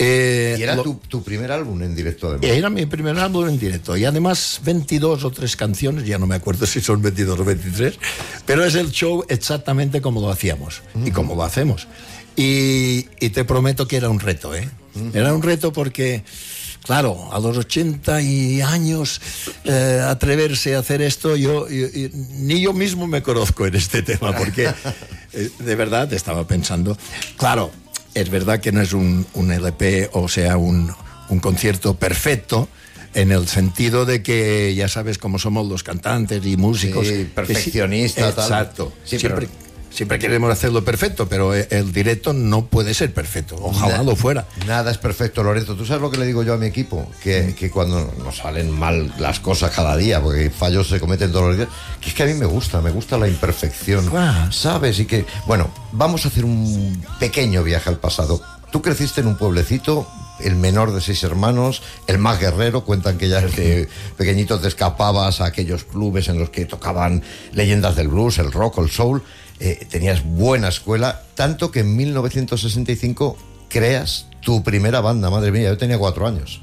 Y era tu primer álbum en directo, además. Era mi primer álbum en directo. Y además 22 o 3 canciones, ya no me acuerdo si son 22 o 23, pero es el show exactamente como lo hacíamos y como lo hacemos. Y te prometo que era un reto, ¿eh? Era un reto porque, claro, a los 80 años atreverse a hacer esto, ni yo mismo me conozco en este tema, porque de verdad estaba pensando, claro, es verdad que no es un LP, o sea, un concierto perfecto, en el sentido de que ya sabes cómo somos los cantantes y músicos. Sí, perfeccionistas. Exacto. Sí, Siempre queremos hacerlo perfecto, pero el directo no puede ser perfecto. Ojalá lo fuera. Nada es perfecto, Lorenzo. ¿Tú sabes lo que le digo yo a mi equipo? Que cuando nos salen mal las cosas cada día, porque fallos se cometen todos los días, que es que a mí me gusta la imperfección. ¿Sabes? Y que, bueno, vamos a hacer un pequeño viaje al pasado. Tú creciste en un pueblecito, el menor de 6 hermanos, el más guerrero. Cuentan que ya desde pequeñito te escapabas a aquellos clubes en los que tocaban leyendas del blues, el rock, el soul. Tenías buena escuela, tanto que en 1965 creas tu primera banda. Madre mía, yo tenía 4 años.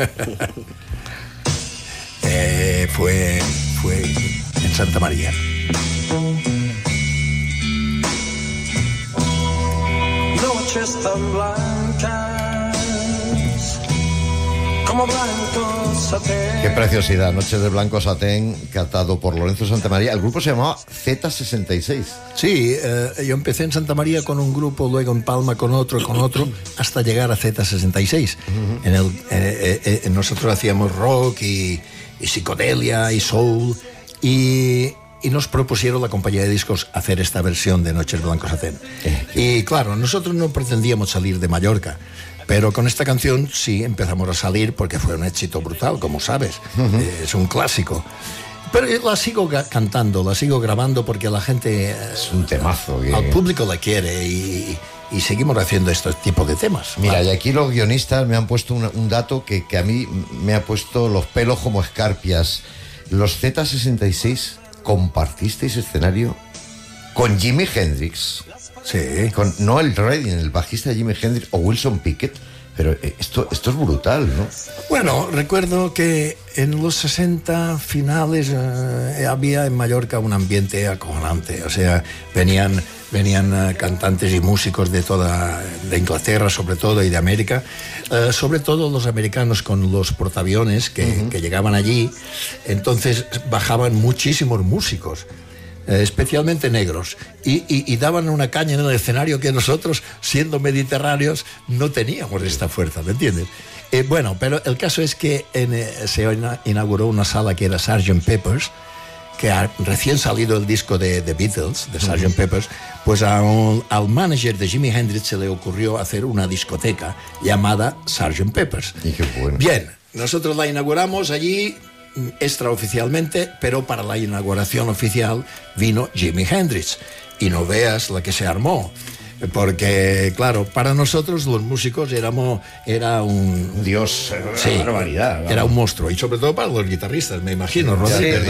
Fue en Santa María. Noches tan blancas como blanco satén. Qué preciosidad, Noches de Blanco Satén, cantado por Lorenzo Santamaría. El grupo se llamaba Z66. Sí, yo empecé en Santa María con un grupo, luego en Palma con otro, hasta llegar a Z66. Nosotros hacíamos rock y psicodelia y soul, y nos propusieron la compañía de discos hacer esta versión de Noches de Blanco Satén. Y claro, nosotros no pretendíamos salir de Mallorca, pero con esta canción sí empezamos a salir porque fue un éxito brutal, como sabes. Es un clásico. Pero la sigo cantando, la sigo grabando porque la gente... Es un temazo. Al público la quiere y seguimos haciendo este tipo de temas. Mira, y aquí los guionistas me han puesto un dato que a mí me ha puesto los pelos como escarpias. Los Z66 compartisteis escenario con Jimi Hendrix. Sí. Con Noel Redding, el bajista de Jimi Hendrix, o Wilson Pickett. Pero esto es brutal, ¿no? Bueno, recuerdo que en los 60 finales había en Mallorca un ambiente acojonante. O sea, venían cantantes y músicos de Inglaterra, sobre todo, y de América. Sobre todo los americanos con los portaaviones que llegaban allí. Entonces bajaban muchísimos músicos, especialmente negros, y daban una caña en el escenario que nosotros, siendo mediterráneos, no teníamos esta fuerza, ¿me entiendes? Bueno, pero el caso es que se inauguró una sala que era Sgt. Pepper's, que recién salido el disco de The Beatles, de Sgt. Pepper's, pues al manager de Jimi Hendrix se le ocurrió hacer una discoteca llamada Sgt. Pepper's. Y qué bueno. Bien, nosotros la inauguramos allí extraoficialmente, pero para la inauguración oficial vino Jimi Hendrix, y no veas la que se armó, porque claro, para nosotros los músicos era un Dios, sí, una barbaridad, era un monstruo, y sobre todo para los guitarristas, me imagino, Rodri.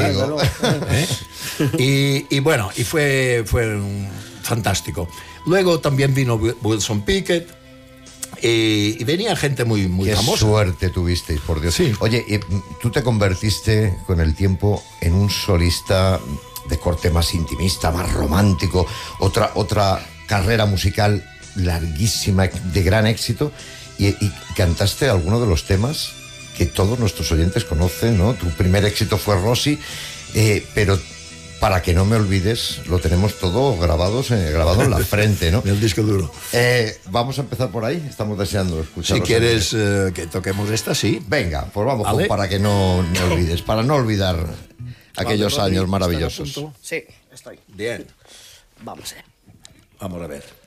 Y bueno, y fue fantástico. Luego también vino Wilson Pickett. Y venía gente muy Qué famosa. Qué suerte tuvisteis, por Dios. Sí. Oye, tú te convertiste con el tiempo en un solista de corte más intimista, más romántico, otra carrera musical larguísima, de gran éxito, y cantaste algunos de los temas que todos nuestros oyentes conocen, ¿no? Tu primer éxito fue Rosy, pero... Para que no me olvides, lo tenemos todo grabado en la frente, ¿no? En el disco duro. Vamos a empezar por ahí. Estamos deseando escuchar. Si quieres que toquemos esta, sí. Venga, pues vamos, ¿Vale? Para que no me olvides, para no olvidar aquellos años maravillosos. Sí, estoy. Bien. Vamos, Vamos a ver.